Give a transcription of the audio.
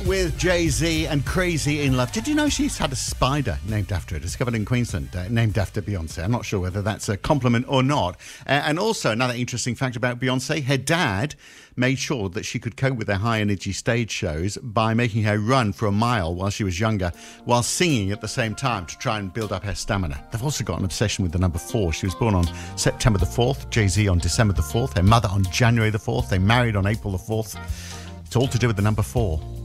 with Jay-Z and Crazy in Love. Did you know she's had a spider named after her, discovered in Queensland, named after Beyonce? I'm not sure whether that's a compliment or not. And also, another interesting fact about Beyonce, her dad made sure that she could cope with her high-energy stage shows by making her run for a mile while she was younger, while singing at the same time to try and build up her stamina. They've also got an obsession with the number 4. She was born on September the 4th, Jay-Z on December the 4th, her mother on January the 4th. They married on April the 4th. It's all to do with the number 4.